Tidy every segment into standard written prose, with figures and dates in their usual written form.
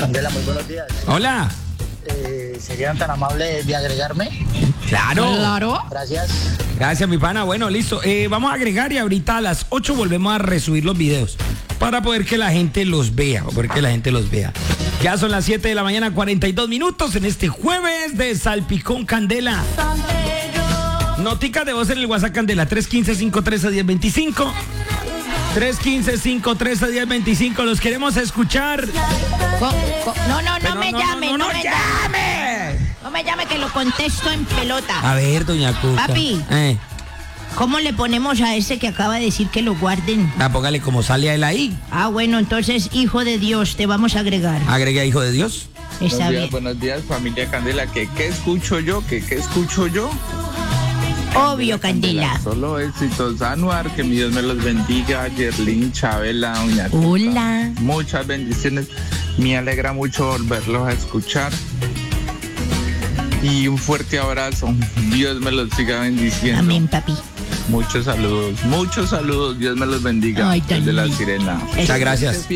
Candela, muy buenos días. Hola. ¿Serían tan amables de agregarme? Claro. Gracias. Gracias, mi pana. Bueno, listo. Vamos a agregar y ahorita a las 8 volvemos a resubir los videos para poder que la gente los vea. Ya son las 7 de la mañana, 42 minutos en este jueves de Salpicón Candela. Noticas de voz en el WhatsApp Candela, 315-513-1025. 315-513-1025. Los queremos escuchar. No me llame. No me llame que lo contesto en pelota. A ver, doña Cuca. Papi. ¿Cómo le ponemos a ese que acaba de decir que lo guarden? Póngale como sale a él ahí. Bueno, entonces, hijo de Dios, te vamos a agregar. Agregue a hijo de Dios. Está bien. Buenos días, familia Candela. ¿Qué escucho yo? ¿Qué escucho yo? Obvio, Candela. Solo éxitos, Anuar, que mi Dios me los bendiga. Yerlin, Chabela, Doña Cuca. Hola. Muchas bendiciones. Me alegra mucho volverlos a escuchar. Y un fuerte abrazo. Dios me los siga bendiciendo. Amén, papi. Muchos saludos. Dios me los bendiga. Ay, de la Sirena. Muchas gracias.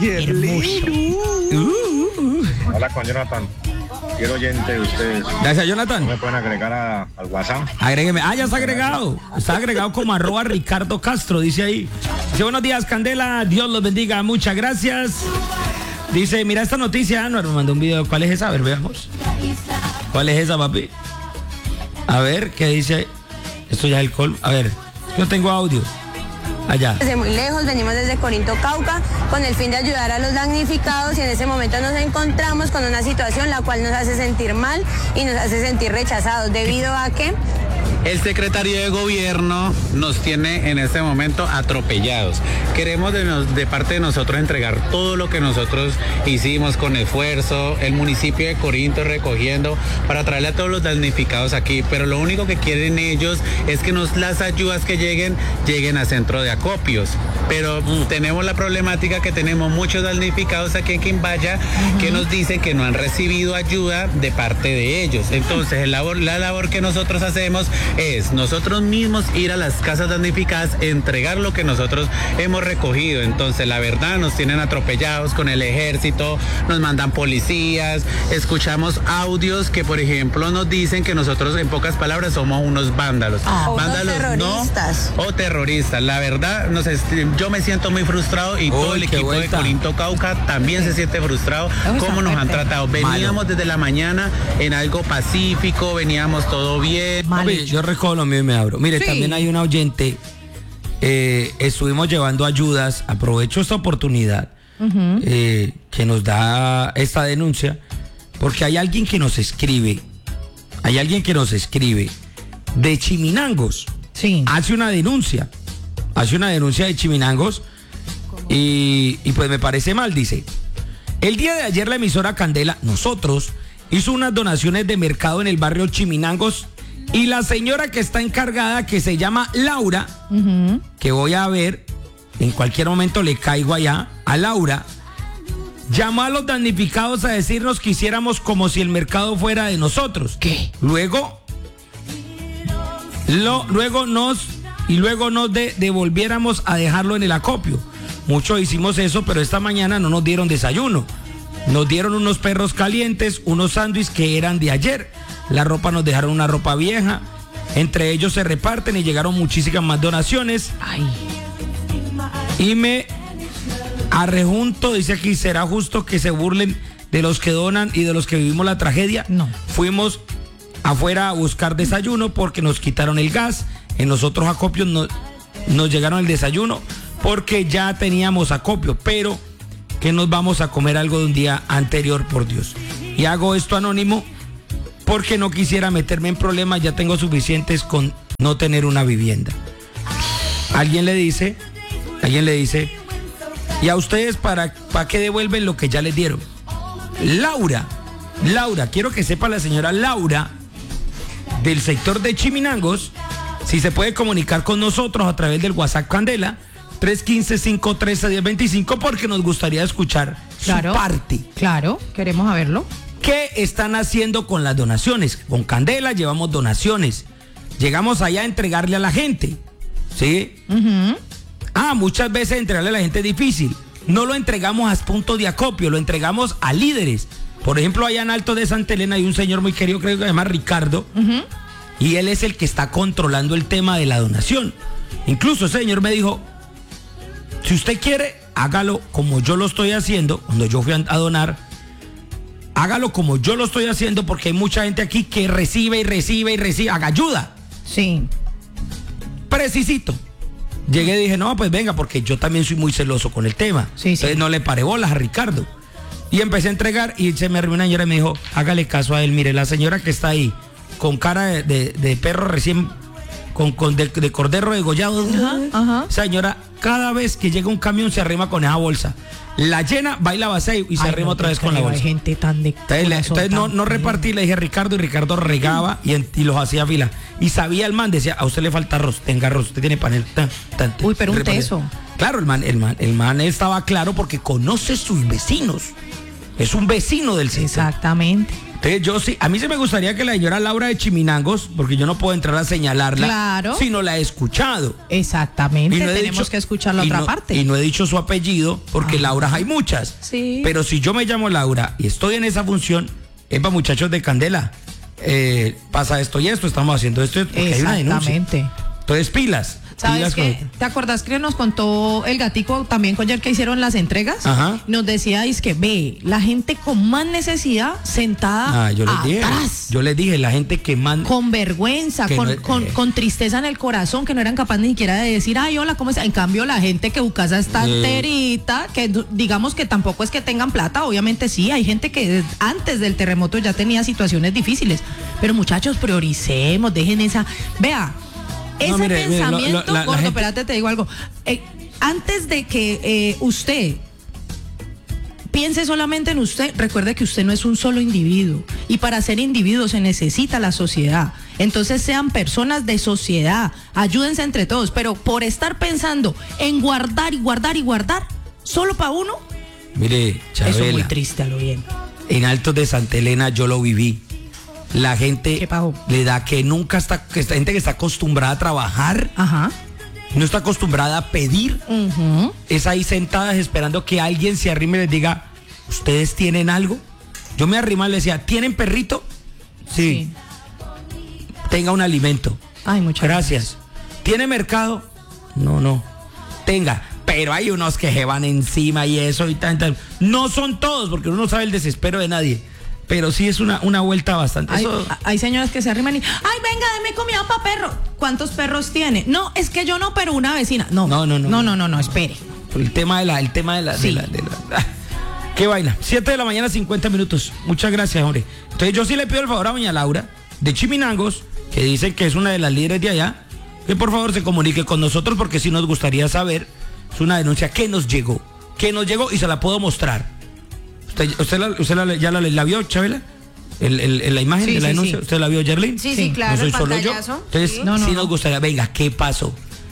Hola, con Jonathan. Quiero oyente de ustedes. Gracias, Jonathan. ¿Me pueden agregar al WhatsApp? Agrégueme. Ya está agregado. Está agregado como @Ricardo Castro, dice ahí. Dice, buenos días, Candela. Dios los bendiga. Muchas gracias. Dice, mira esta noticia. Me mandó un video. ¿Cuál es esa? A ver, veamos. ¿Cuál es esa, papi? A ver, ¿qué dice? Esto ya es el colmo. A ver, yo tengo audio. Allá. Desde muy lejos, venimos desde Corinto, Cauca, con el fin de ayudar a los damnificados y en ese momento nos encontramos con una situación la cual nos hace sentir mal y nos hace sentir rechazados debido a que el secretario de gobierno nos tiene en este momento atropellados. Queremos de parte de nosotros entregar todo lo que nosotros hicimos con esfuerzo, el municipio de Corinto recogiendo para traerle a todos los damnificados aquí, pero lo único que quieren ellos es que las ayudas que lleguen a centro de acopios. Pero tenemos la problemática que tenemos muchos damnificados aquí en Quimbaya que nos dicen que no han recibido ayuda de parte de ellos. Entonces la labor que nosotros hacemos es nosotros mismos ir a las casas damnificadas, entregar lo que nosotros hemos recogido. Entonces la verdad nos tienen atropellados con el ejército, nos mandan policías, escuchamos audios que por ejemplo nos dicen que nosotros en pocas palabras somos unos vándalos. Vándalos, terroristas. ¿no? O terroristas. La verdad, yo me siento muy frustrado y todo el equipo de Corinto Cauca también se siente frustrado cómo nos han tratado. Veníamos desde la mañana en algo pacífico, veníamos todo bien. Yo recojo lo mío y me abro. Mire, también hay una oyente. Estuvimos llevando ayudas. Aprovecho esta oportunidad que nos da esta denuncia, porque hay alguien que nos escribe. De Chiminangos. Sí. Hace una denuncia de Chiminangos y pues me parece mal. Dice, el día de ayer la emisora Candela, nosotros, hizo unas donaciones de mercado en el barrio Chiminangos y la señora que está encargada, que se llama Laura, que voy a ver, en cualquier momento le caigo allá, a Laura, llamó a los damnificados a decirnos que hiciéramos como si el mercado fuera de nosotros. ¿Qué? Luego nos devolviéramos a dejarlo en el acopio. Muchos hicimos eso, pero esta mañana no nos dieron desayuno. Nos dieron unos perros calientes, unos sándwiches que eran de ayer. La ropa, nos dejaron una ropa vieja. Entre ellos se reparten y llegaron muchísimas más donaciones. Ay. Y me arrejunto, dice aquí, ¿será justo que se burlen de los que donan y de los que vivimos la tragedia? No. Fuimos afuera a buscar desayuno porque nos quitaron el gas. En los otros acopios nos llegaron el desayuno porque ya teníamos acopio, pero que nos vamos a comer algo de un día anterior, por Dios. Y hago esto anónimo porque no quisiera meterme en problemas, ya tengo suficientes con no tener una vivienda. Alguien le dice, ¿y a ustedes para qué devuelven lo que ya les dieron? Laura, quiero que sepa la señora Laura, del sector de Chiminangos, si se puede comunicar con nosotros a través del WhatsApp Candela, 315-513-1025, porque nos gustaría escuchar su parte. Claro, queremos saberlo. ¿Qué están haciendo con las donaciones? Con Candela llevamos donaciones. Llegamos allá a entregarle a la gente. ¿Sí? Muchas veces entregarle a la gente es difícil. no lo entregamos a puntos de acopio, lo entregamos a líderes. Por ejemplo, allá en Alto de Santa Elena hay un señor muy querido, creo que se llama Ricardo, y él es el que está controlando el tema de la donación. Incluso ese señor me dijo, si usted quiere, hágalo como yo lo estoy haciendo, cuando yo fui a donar, hágalo como yo lo estoy haciendo, porque hay mucha gente aquí que recibe, haga ayuda. Sí. Precisito. Llegué y dije, no, pues venga, porque yo también soy muy celoso con el tema. Sí, entonces sí. no le paré bolas a Ricardo. Y empecé a entregar y se me arrimó una señora y me dijo, hágale caso a él, mire, la señora que está ahí, con cara de perro recién, de cordero degollado. Ajá. Señora, cada vez que llega un camión se arrima con esa bolsa. La llena, va y la vacía y se arrima otra vez con la bolsa. Hay gente tan de Entonces no repartí, le dije a Ricardo, y Ricardo regaba y los hacía fila. Y sabía el man, decía, a usted le falta arroz, tenga arroz, usted tiene panel. Uy, pero un reparé. teso. Claro, el man estaba claro porque conoce sus vecinos. Es un vecino del sector. Exactamente. Entonces yo sí, a mí sí me gustaría que la señora Laura de Chiminangos, porque yo no puedo entrar a señalarla, Claro. si no la he escuchado. Exactamente, Y no he tenemos dicho- que escuchar la y otra no- parte. Y no he dicho su apellido, porque Lauras hay muchas. Sí. Pero si yo me llamo Laura y estoy en esa función, epa, muchachos de Candela, pasa esto y esto, estamos haciendo esto, porque hay una denuncia. Exactamente. Entonces pilas. ¿Sabes pilas qué? ¿Te acordás que nos contó el gatico también ayer que hicieron las entregas? Ajá. Nos decía, es que ve, la gente con más necesidad sentada yo les dije. atrás. Yo les dije, la gente que manda. Con vergüenza, Que con, no es- con tristeza en el corazón, que no eran capaces ni siquiera de decir, ay, hola, ¿cómo está? En cambio, la gente que Ucasa está enterita, que digamos que tampoco es que tengan plata, obviamente sí, hay gente que antes del terremoto ya tenía situaciones difíciles. Pero muchachos, prioricemos, dejen esa. Vea, ese mire, pensamiento, la gordo, gente- espérate, te digo algo. Antes de que usted piense solamente en usted, recuerde que usted no es un solo individuo y para ser individuo se necesita la sociedad. Entonces sean personas de sociedad, ayúdense entre todos, pero por estar pensando en guardar y guardar y guardar solo para uno, Mire, eso es muy Chabela, triste a lo bien. en Altos de Santa Elena yo lo viví. La gente ¿Qué pasó? le da que nunca está, que esta gente que está acostumbrada a trabajar, Ajá. no está acostumbrada a pedir, Ujú. es ahí sentadas esperando que alguien se arrime y les diga, ¿ustedes tienen algo? Yo me arrimaba y le decía, ¿tienen perrito? Sí. Tenga un alimento. Ay, muchas Gracias. ¿Tiene mercado? No. Tenga. Pero hay unos que se van encima y eso y tal. No son todos, porque uno no sabe el desespero de nadie. Pero sí es una vuelta bastante. Hay señoras que se arriman y, ay, venga, deme comida para perro. ¿Cuántos perros tiene? No, es que yo no, pero una vecina. No, espere. El tema de la. Sí. Qué vaina. 7 de la mañana, 50 minutos. Muchas gracias, hombre. Entonces yo sí le pido el favor a doña Laura de Chiminangos, que dice que es una de las líderes de allá, que por favor se comunique con nosotros, porque sí nos gustaría saber. Es una denuncia que nos llegó y se la puedo mostrar. ¿Usted ya la vio, Chabela? La imagen Sí, de la sí, denuncia, sí. ¿usted la vio, Yerlin? Sí, claro, No soy el solo yo. pantallazo. Entonces, Sí. No, sí no. nos gustaría, venga, ¿qué pasó?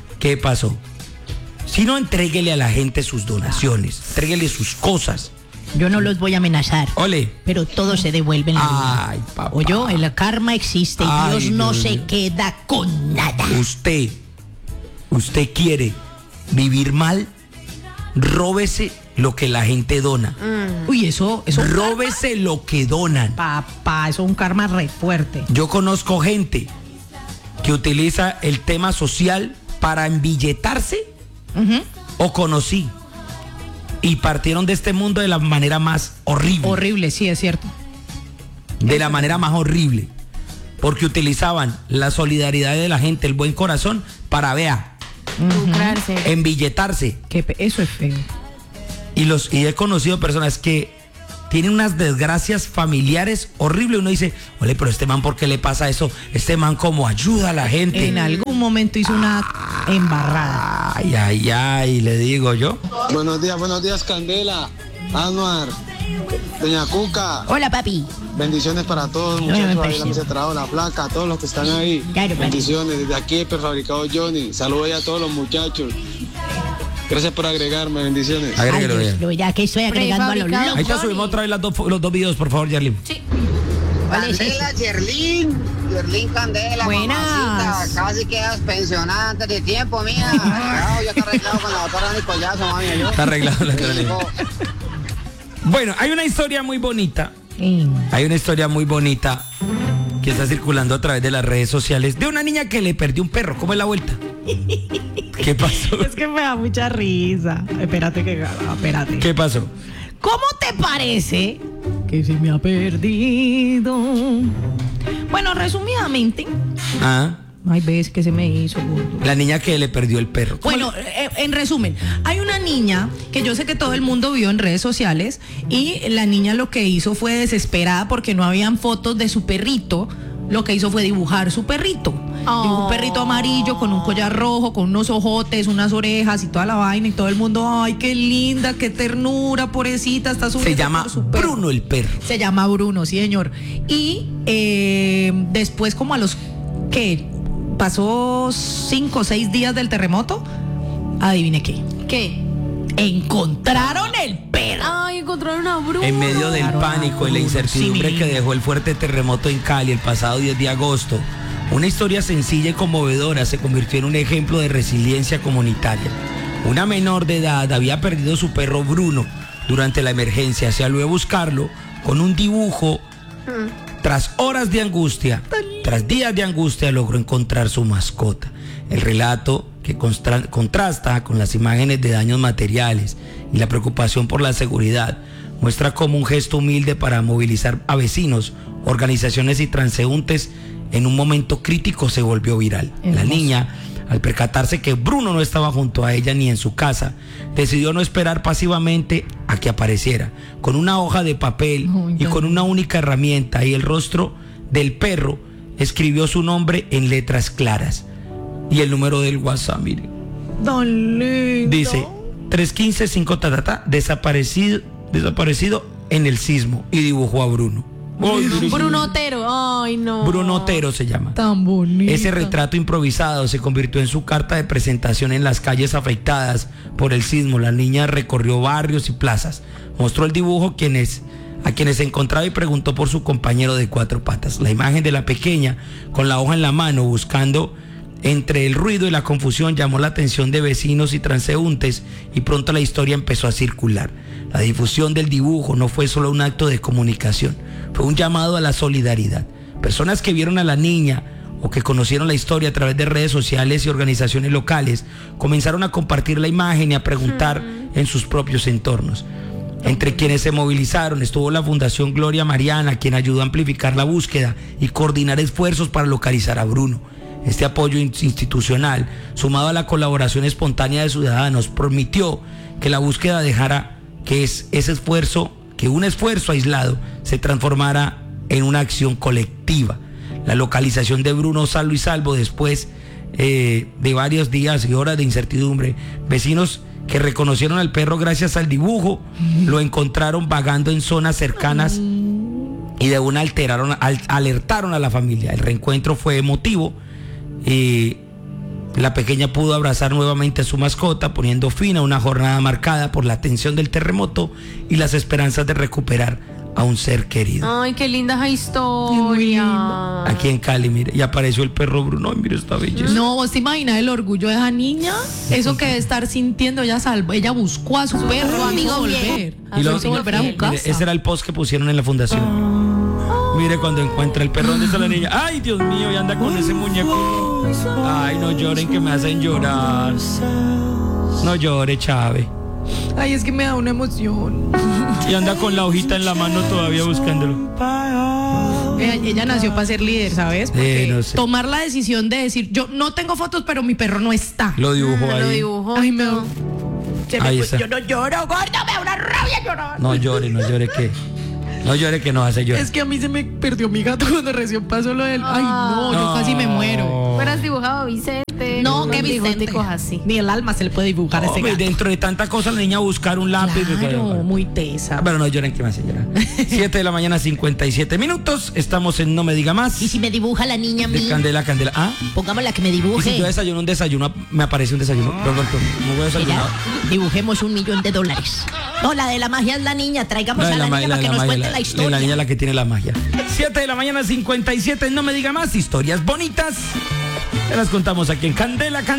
Si no, entréguele a la gente sus donaciones, entréguele sus cosas. Yo no los voy a amenazar. Ole. Pero todo se devuelve en la vida. Ay, papá. Oye, el karma existe y Ay, Dios no Dios se mío. queda con nada. Usted quiere vivir mal, róbese lo que la gente dona. Uy, eso Róbese lo que donan. papá, eso es un karma re fuerte. Yo conozco gente que utiliza el tema social para embilletarse, o conocí, y partieron de este mundo de la manera más horrible. Horrible, sí, es cierto. De la manera más horrible. Porque utilizaban la solidaridad de la gente, el buen corazón, para, vea, Lucrarse. embilletarse. Eso es feo. Y he conocido personas que tienen unas desgracias familiares horribles. Uno dice, ole, pero este man, ¿por qué le pasa eso? Este man, ¿cómo ayuda a la gente? En algún momento hizo una embarrada. Ay, le digo yo. Buenos días, Candela, Anuar, Doña Cuca. Hola, papi. Bendiciones para todos, me muchachos, ahí parece. la mesa de trabajo, la placa, todos los que están ahí. Claro, papi. Bendiciones, desde aquí el prefabricado Johnny. Saludos a todos los muchachos. Gracias por agregarme, bendiciones. Agréguelo ya. Ya que estoy agregando a los Prefabricado. Ahí locos. te subimos otra vez los dos videos, por favor, Yarlin. ¿Cuál es Candela, Yerlín Candela, Buenas. mamacita, casi quedas pensionada antes de tiempo, mía. Claro, ya está arreglado con la doctora Ani Collazo, mami. Yo. Está arreglado la cara. Bueno, hay una historia muy bonita. Hay una historia muy bonita que está circulando a través de las redes sociales de una niña que le perdió un perro. ¿Cómo es la vuelta? ¿Qué pasó? Es que me da mucha risa. Espérate. ¿Qué pasó? ¿Cómo te parece que se me ha perdido? Bueno, resumidamente, hay veces que se me hizo gordo. La niña que le perdió el perro. Bueno, en resumen, hay una niña que yo sé que todo el mundo vio en redes sociales y la niña lo que hizo fue desesperada porque no habían fotos de su perrito. Lo que hizo fue dibujar su perrito. Dibujó un perrito amarillo con un collar rojo, con unos ojotes, unas orejas y toda la vaina. Y todo el mundo, ay, qué linda, qué ternura, pobrecita, está sufriendo. Se llama por su perro. Bruno el perro. Se llama Bruno, sí, señor. Y después, como a los, ¿qué? Pasó 5 o 6 días del terremoto. Adivine qué. ¿Qué? Encontraron el perro. Ay, encontraron a Bruno. En medio del pánico y la incertidumbre Sí, que dejó el fuerte terremoto en Cali el pasado 10 de agosto, una historia sencilla y conmovedora se convirtió en un ejemplo de resiliencia comunitaria. Una menor de edad había perdido su perro Bruno durante la emergencia. Se salió a buscarlo con un dibujo. Tras horas de angustia, tras días de angustia, logró encontrar su mascota. El relato, que contrasta con las imágenes de daños materiales y la preocupación por la seguridad, muestra como un gesto humilde para movilizar a vecinos, organizaciones y transeúntes en un momento crítico se volvió viral. La niña, al percatarse que Bruno no estaba junto a ella ni en su casa, decidió no esperar pasivamente a que apareciera. Con una hoja de papel y con una única herramienta y el rostro del perro, escribió su nombre en letras claras. Y el número del WhatsApp, mire. Dice 315-5 desaparecido en el sismo. Y dibujó a Bruno. Bruno Otero, ay no. Bruno Otero se llama. Tan bonito. Ese retrato improvisado se convirtió en su carta de presentación en las calles afectadas por el sismo. La niña recorrió barrios y plazas, mostró el dibujo a quienes se encontraba y preguntó por su compañero de 4 patas. La imagen de la pequeña con la hoja en la mano buscando entre el ruido y la confusión llamó la atención de vecinos y transeúntes y pronto la historia empezó a circular. La difusión del dibujo no fue solo un acto de comunicación, fue un llamado a la solidaridad. Personas que vieron a la niña o que conocieron la historia a través de redes sociales y organizaciones locales comenzaron a compartir la imagen y a preguntar en sus propios entornos. Entre quienes se movilizaron estuvo la Fundación Gloria Mariana, quien ayudó a amplificar la búsqueda y coordinar esfuerzos para localizar a Bruno. Este apoyo institucional, sumado a la colaboración espontánea de ciudadanos, permitió que la búsqueda dejara que un esfuerzo aislado se transformara en una acción colectiva. La localización de Bruno sano y salvo después de varios días y horas de incertidumbre. Vecinos que reconocieron al perro gracias al dibujo lo encontraron vagando en zonas cercanas y de una alertaron a la familia. El reencuentro fue emotivo. La pequeña pudo abrazar nuevamente a su mascota, poniendo fin a una jornada marcada por la tensión del terremoto y las esperanzas de recuperar a un ser querido. Ay, qué linda esa historia. Aquí en Cali, mire, y apareció el perro Bruno. Ay, mire esta belleza. No, ¿vos te imaginas el orgullo de esa niña? Eso que debe estar sintiendo, ella buscó a su perro, amigo, volver. Y lo, volver a su casa. Ese era el post que pusieron en la fundación. Mire cuando encuentra el perro, ¿dónde está la niña? Ay, Dios mío, y anda con ese muñeco. Ay, no lloren que me hacen llorar. No llore, Chávez. Ay, es que me da una emoción. Y anda con la hojita en la mano todavía buscándolo. Ella nació para ser líder, ¿sabes? Porque no sé. tomar la decisión de decir, yo no tengo fotos, pero mi perro no está. Lo dibujó ahí. Lo dibujó. Ay, me da. Ahí está. Yo no lloro, gorda, me da una rabia llorar. No llore, ¿qué? No llore que nos hace llorar. Es que a mí se me perdió mi gato cuando recién pasó lo del... Ay, no, yo casi me muero. Fueras dibujado Vicente. No, que Vicente. bigoticos así. Ni el alma se le puede dibujar a ese gato. Dentro de tanta cosa la niña buscar un lápiz. Claro, muy tesa. Pero no lloren que me hace llorar. 7 de la mañana, 57 minutos. Estamos en No Me Diga Más. ¿Y si me dibuja la niña a mí? De Candela. ¿Ah? Pongámosla que me Y dibuje. si yo desayuno un desayuno, me aparece un desayuno. Perdón, no voy a desayunar. Mira, dibujemos $1.000.000. No, la de la magia es la niña. Traigamos a la niña para que nos cuente la historia. La niña la que tiene la magia. 7 de la mañana, 57. No me diga más historias bonitas. Te las contamos aquí en Candela.